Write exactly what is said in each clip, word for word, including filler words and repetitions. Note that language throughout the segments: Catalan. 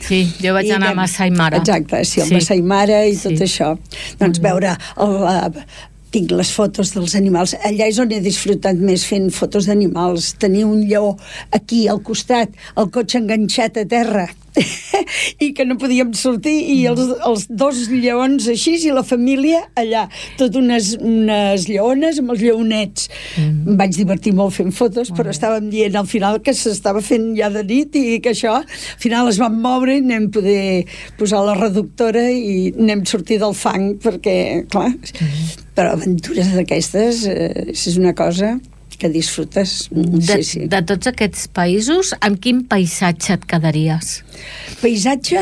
Sí, jo vaig I anar anem... a Masai Mara. Exacte, sí, el sí. Masai Mara i sí. tot això. Doncs veure el, la, tinc les fotos dels animals. Allà és on he disfrutat més fent fotos d'animals. Tenir un lleó aquí al costat, el cotxe enganxat a terra i que no podíem sortir i els, els dos lleons així i la família allà, tot unes, unes lleones amb els lleonets. Mm. Em vaig divertir molt fent fotos, mm. però estàvem dient al final que s'estava fent ja de nit i que això, al final es van moure i anem poder posar la reductora i anem sortir del fang perquè, clar, mm. però aventures d'aquestes eh, és una cosa que disfrutes. De, sí, sí. de tots aquests països, amb quin paisatge et quedaries? Paisatge?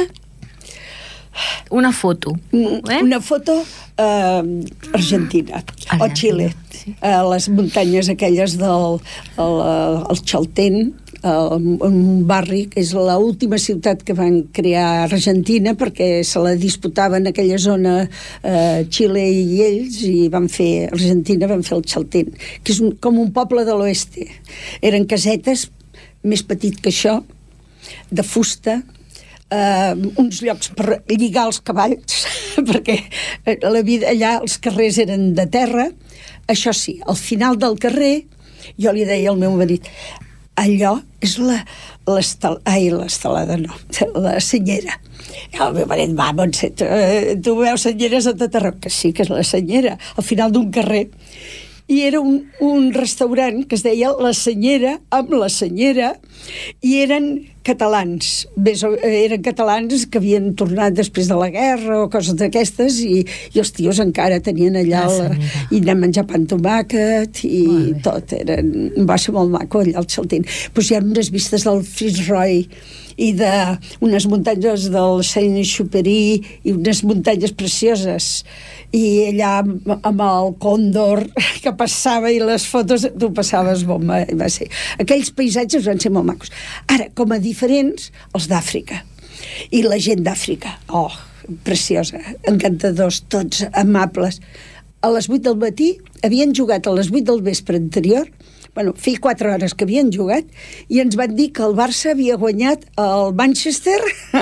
Una foto. Eh? Una foto eh, Argentina, Argentina o Xile. Sí. Eh, les muntanyes aquelles del el, el Chaltén, el, un barri que és l'última ciutat que van crear a Argentina perquè se la disputaven aquella zona eh, Xile i ells i van fer, Argentina van fer el Chaltén, que és un, com un poble de l'oeste. Eren casetes més petit que això, de fusta, Uh, uns llocs per lligar els cavalls perquè la vida allà, els carrers eren de terra. Això sí, al final del carrer jo li deia al meu marit, allò és la l'estel... ai, l'estelada no, la senyera. I el meu marit, va, Montse, tu, tu veus senyeres a tot arreu? Que sí, que és la senyera, al final d'un carrer. I era un, un restaurant que es deia La Senyera, amb la senyera, i eren catalans. Bé, eren catalans que havien tornat després de la guerra o coses d'aquestes i, i els tios encara tenien allà la, i anem a menjar pa amb tomàquet i tot. Eren, va ser molt maco allà al Chaltén. Pues hi ha unes vistes del Fitzroy i d'unes muntanyes del Saint-Exupéry i unes muntanyes precioses i allà amb el còndor que passava i les fotos tu passaves bomba, va ser. Aquells paisatges van ser molt macos. Ara, com a diferents, els d'Àfrica i la gent d'Àfrica, oh, preciosa, encantadors, tots amables. A les vuit del matí havien jugat a les vuit del vespre anterior, bueno, feia quatre hores que havien jugat i ens van dir que el Barça havia guanyat el Manchester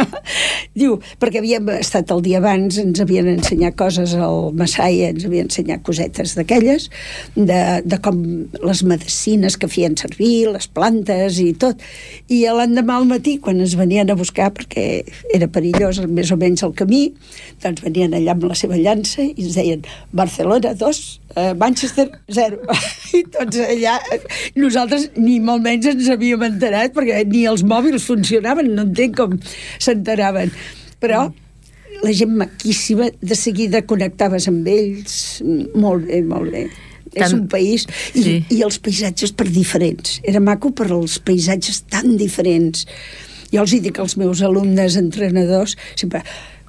diu, perquè havíem estat el dia abans, ens havien ensenyat coses al Masai, ens havien ensenyat cosetes d'aquelles, de, de com les medicines que feien servir, les plantes i tot, i l'endemà al matí quan ens venien a buscar perquè era perillós més o menys el camí, doncs venien allà amb la seva llança i ens deien Barcelona dos, eh, Manchester zero i tots allà. Nosaltres ni molt menys ens havíem enterat perquè ni els mòbils funcionaven, no entenc com s'enteraven, però la gent maquíssima, de seguida connectaves amb ells, molt bé, molt bé. Tan... és un país i, sí. i els paisatges per diferents, era maco per els paisatges tan diferents. Jo els hi dic als meus alumnes entrenadors sempre,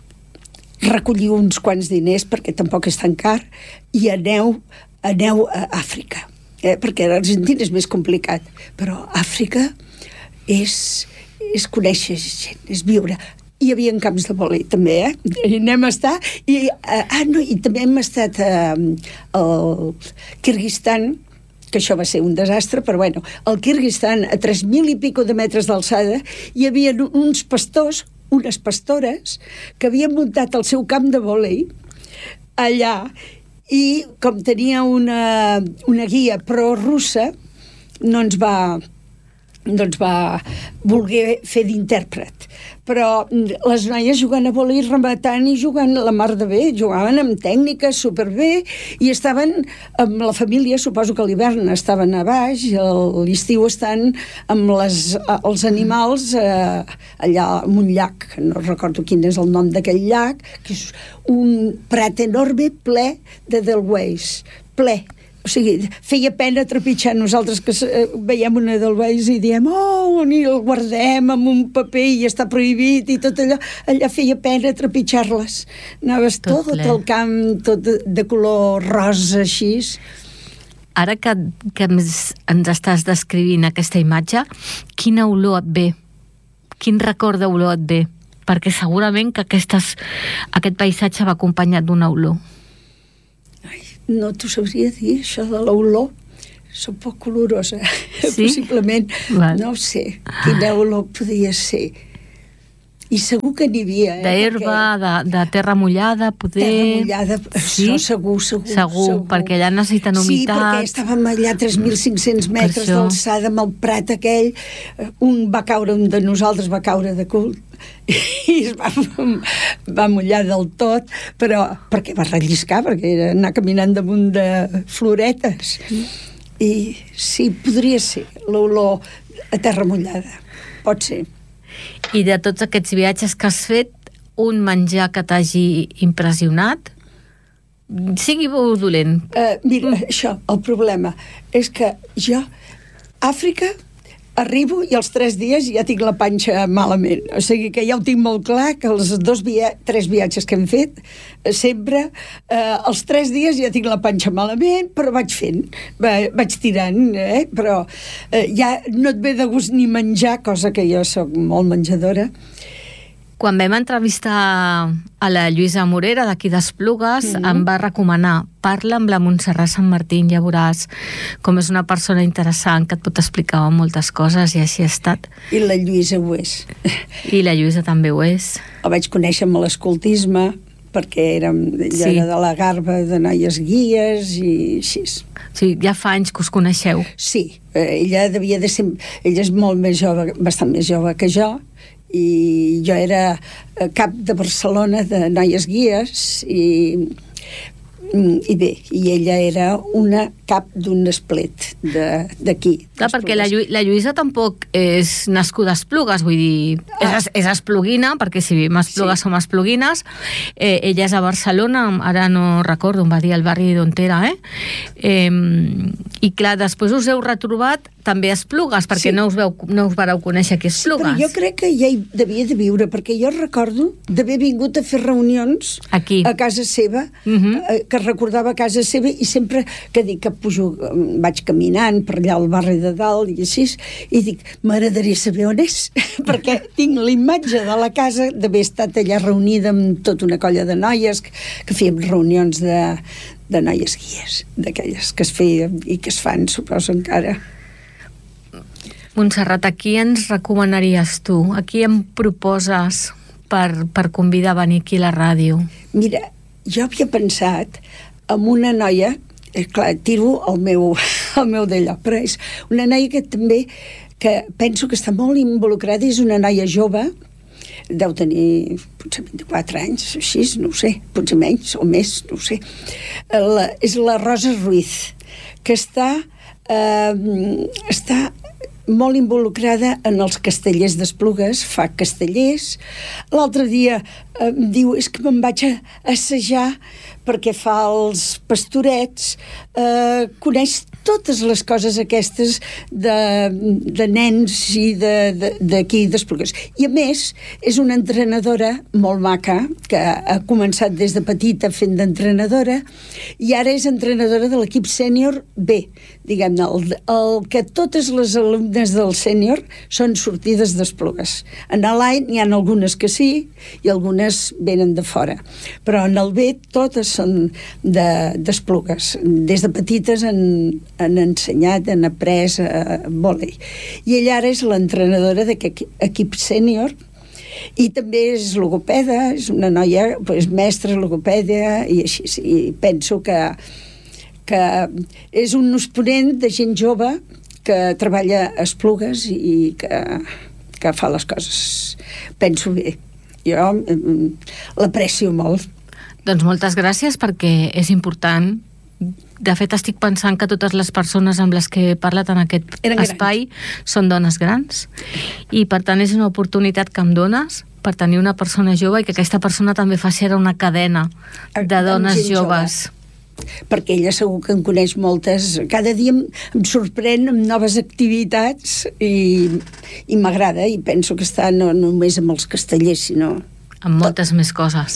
recolliu uns quants diners perquè tampoc és tan car i aneu, aneu a Àfrica. Eh, perquè l'Argentina és més complicat, però Àfrica és, és conèixer gent, és viure. Hi havia camps de vòlei també, eh? I anem a estar i, eh, ah, no, i també hem estat eh, al Kirguistan, que això va ser un desastre, però bueno, al Kirguistan, a tres mil i pico de metres d'alçada, hi havia uns pastors, unes pastores, que havien muntat el seu camp de vòlei allà. I com tenia una, una guia pro-russa, no ens va, no ens va voler fer d'intèrpret. Però les noies jugant a vòlei, rematant i jugant la mar de bé, jugaven amb tècnica superbé i estaven amb la família, suposo que a l'hivern estaven a baix i a l'estiu estan amb les, els animals eh, allà en un llac, no recordo quin és el nom d'aquell llac, que és un prat enorme ple de delweiss, ple. O sigui, feia pena trepitjar nosaltres que veiem una delweiss i diem, oh, i el guardem amb un paper i està prohibit i tot allò, allà feia pena trepitjar-les. Anaves tot, tot el camp, tot de, de color rosa, així. Ara que, que ens estàs descrivint aquesta imatge, quina olor et ve? Quin record d'olor et ve? Perquè segurament que aquestes, aquest paisatge va acompanyat d'una olor. No t'ho sabria dir, això de l'olor. Soc poc olorosa, sí? Possiblement. Val. No ho sé. Quina olor podia ser. I segur que n'hi havia. Eh? D'herba, de, de terra mullada, poder... Terra mullada, sí? això segur, segur, segur. Segur, perquè allà necessiten humitat. Sí, perquè estàvem allà a tres mil cinc-cents metres d'alçada amb el prat aquell. Un va caure, un de nosaltres va caure de cul i es va, va mullar del tot, però perquè va relliscar, perquè era anar caminant damunt de floretes. I sí, podria ser l'olor a terra mullada, pot ser. I de tots aquests viatges que has fet, un menjar que t'hagi impressionat, sigui bo o dolent? Uh, mira, mm. això, el problema és que jo, Àfrica, arribo i els tres dies ja tinc la panxa malament. O sigui que ja ho tinc molt clar que els dos via tres viatges que hem fet, eh, sempre, eh, els tres dies ja tinc la panxa malament, però vaig fent, va, vaig tirant, eh? Però eh, ja no et ve de gust ni menjar, cosa que jo sóc molt menjadora. Quan vam entrevistar a la Lluïsa Morera d'aquí d'Esplugues, mm-hmm. em va recomanar parla amb la Montserrat Sant Martín, ja veuràs com és una persona interessant que et pot explicar moltes coses, i així ha estat. I la Lluïsa ho és. I la Lluïsa també ho és. La vaig conèixer amb l'escoltisme, perquè érem, ella sí. era de la Garba de Noies Guies i així. Sí, ja fa anys que us coneixeu. Sí, ella devia de ser... Ella és molt més jove, bastant més jove que jo, i jo era cap de Barcelona de Noies Guies i, i bé, i ella era una cap d'un esplet d'aquí. Clar, perquè la, Llu la Lluïsa tampoc és nascuda a Esplugues, vull dir, ah. és, és espluguina, perquè si vivim a Esplugues sí. som espluguines. Eh, ella és a Barcelona, ara no recordo, em va dir el barri d'on era, eh? eh? I clar, després us heu retrobat també a Esplugues, perquè sí. no, us veu, no us vareu conèixer aquí a Esplugues. Sí, però jo crec que ja hi devia de viure, perquè jo recordo d'haver vingut a fer reunions aquí. A casa seva, uh-huh. que recordava casa seva, i sempre que dic que pujo, vaig caminant per allà al barri de dalt i així, i dic, m'agradaria saber on és, perquè tinc la imatge de la casa d'haver estat allà reunida amb tota una colla de noies que, que fèiem reunions de, de noies guies, d'aquelles que es feien i que es fan, suposo, encara. Montserrat, a qui ens recomanaries tu? A qui em proposes per, per convidar a venir aquí a la ràdio? Mira, jo havia pensat en una noia, eh, clar, tiro el meu, el meu d'allò, però és una noia que també, que penso que està molt involucrada, és una noia jove, deu tenir potser vint-i-quatre anys, així, no ho sé, potser menys o més, no ho sé. La, és la Rosa Ruiz, que està, eh, està molt involucrada en els castellers d'Esplugues, fa castellers. L'altre dia em eh, diu, és que me'n vaig a assajar perquè fa els pastorets, eh, coneix totes les coses aquestes de, de nens i d'aquí de, d'Esplugues. I a més, és una entrenadora molt maca, que ha començat des de petita fent d'entrenadora, i ara és entrenadora de l'equip sènior B, diguem-ne, el, el que totes les alumnes del sènior són sortides d'Esplugues. En l'A n'hi ha algunes que sí, i algunes venen de fora. Però en el B totes són d'Esplugues. Des de petites han, han ensenyat, han après a vòlei. I ella ara és l'entrenadora d'aquest equip sènior, i també és logopeda, és una noia, pues, mestra logopèdia, i així. I penso que, que és un exponent de gent jove que treballa a Esplugues i que, que fa les coses, penso bé. Jo l'aprecio molt. Doncs moltes gràcies, perquè és important. De fet, estic pensant que totes les persones amb les que he parlat en aquest Eren espai grans. Són dones grans, i per tant és una oportunitat que em dones per tenir una persona jove i que aquesta persona també faci una cadena de dones joves. Jove. Perquè ella segur que en coneix moltes. Cada dia em, em sorprèn amb noves activitats i, i m'agrada, i penso que està no només amb els castellers, sinó... amb moltes tot. Més coses.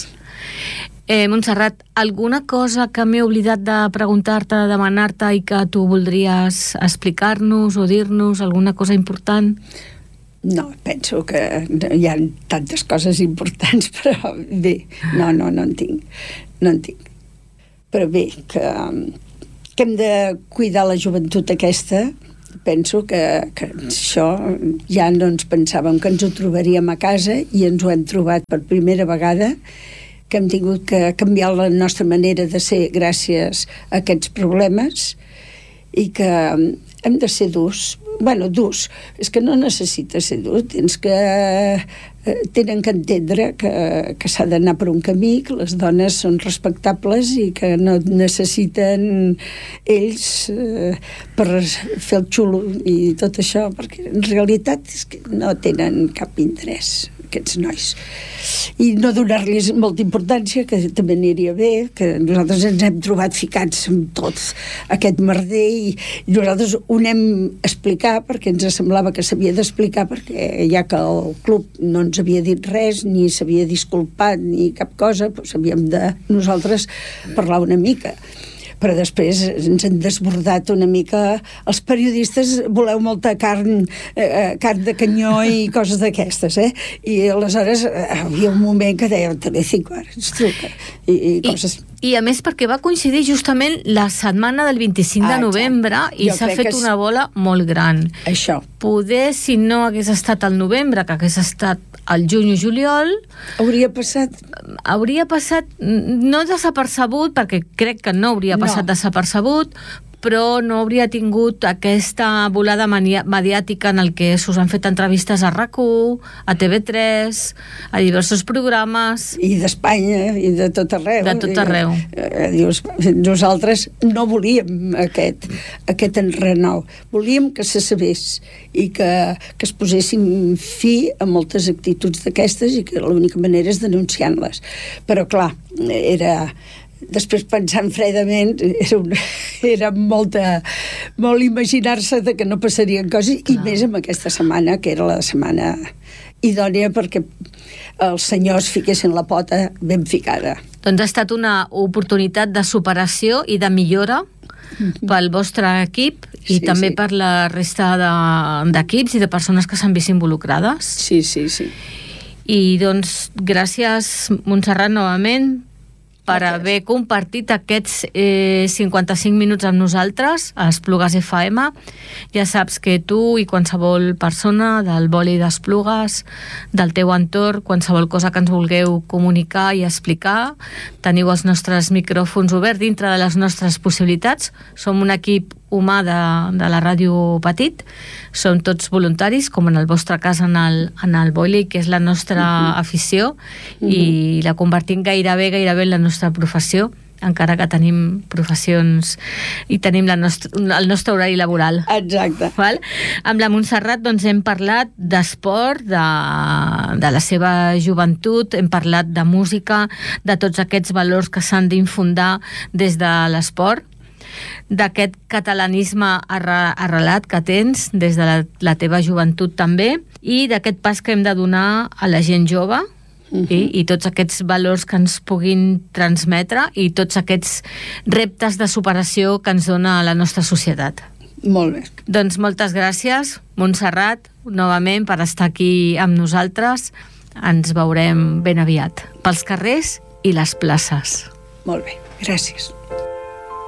Eh, Montserrat, alguna cosa que m'he oblidat de preguntar-te, de demanar-te i que tu voldries explicar-nos o dir-nos, alguna cosa important? No, penso que hi ha tantes coses importants, però bé, no, no, no en tinc. No en tinc. Però bé, que, que hem de cuidar la joventut aquesta, penso que, que això ja no ens pensàvem que ens ho trobaríem a casa i ens ho hem trobat per primera vegada, que hem tingut que canviar la nostra manera de ser gràcies a aquests problemes i que hem de ser durs. Bueno, durs. És que no necessites ser dur, tens que... Eh, tenen que entendre que, que s'ha d'anar per un camí, que les dones són respectables i que no necessiten ells eh, per fer el xulo i tot això, perquè en realitat és que no tenen cap interès aquests nois. I no donar-los molta importància, que també aniria bé, que nosaltres ens hem trobat ficats en tot aquest merder i nosaltres ho anem a explicar perquè ens semblava que s'havia d'explicar, perquè ja que el club no ens havia dit res, ni s'havia disculpat ni cap cosa, doncs havíem de nosaltres parlar una mica. Però després ens han desbordat una mica. Els periodistes voleu molta carn, eh, carn de canyó i coses d'aquestes, eh? I aleshores eh, havia un moment que deia Telecinco, ara ens truca, i, i coses... I, I a més perquè va coincidir justament la setmana del vint-i-cinc de novembre i s'ha fet és... una bola molt gran. Això. Poder, si no hagués estat al novembre, que hagués estat al juny o juliol... Hauria passat... Hauria passat, no desapercebut, perquè crec que no hauria passat no. desapercebut, però no hauria tingut aquesta volada mediàtica en el que us han fet entrevistes a RAC u, a T V tres, a diversos programes... I d'Espanya, i de tot arreu. De tot arreu. I, dius, nosaltres no volíem aquest, aquest enrenou. Volíem que se sabés i que, que es posessin fi a moltes actituds d'aquestes i que l'única manera és denunciant-les. Però, clar, era... Després, pensant fredament, era, una, era molta, molt imaginar-se de que no passarien coses, clar. I més amb aquesta setmana, que era la setmana idònia perquè els senyors fiquessin la pota ben ficada. Doncs ha estat una oportunitat de superació i de millora pel vostre equip i sí, també sí. per la resta d'equips de, i de persones que s'han vist involucrades. Sí, sí, sí. I doncs, gràcies, Montserrat, novament, per haver compartit aquests eh, cinquanta-cinc minuts amb nosaltres a Esplugues F M. Ja saps que tu i qualsevol persona del boli d'Esplugues, del teu entorn, qualsevol cosa que ens vulgueu comunicar i explicar, teniu els nostres micròfons oberts dintre de les nostres possibilitats. Som un equip humà de, de la ràdio Petit, som tots voluntaris, com en el vostre cas en el, en el boli, que és la nostra uh-huh. afició, uh-huh. i la convertim gairebé, gairebé en la nostra professió, encara que tenim professions i tenim la nostra, el nostre horari laboral. Exacte. Val? Amb la Montserrat doncs, hem parlat d'esport, de, de la seva joventut, hem parlat de música, de tots aquests valors que s'han d'infundar des de l'esport, d'aquest catalanisme arrelat que tens des de la, la teva joventut també, i d'aquest pas que hem de donar a la gent jove, uh-huh. i, i tots aquests valors que ens puguin transmetre i tots aquests reptes de superació que ens dona la nostra societat. Molt bé. Doncs moltes gràcies, Montserrat, novament per estar aquí amb nosaltres. Ens veurem ben aviat pels carrers i les places. Molt bé, gràcies.